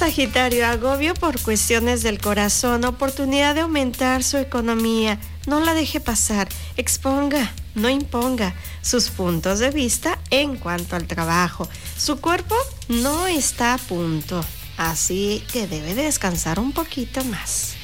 Sagitario, agobio por cuestiones del corazón, oportunidad de aumentar su economía. No la deje pasar, exponga, no imponga sus puntos de vista en cuanto al trabajo. Su cuerpo no está a punto, así que debe descansar un poquito más.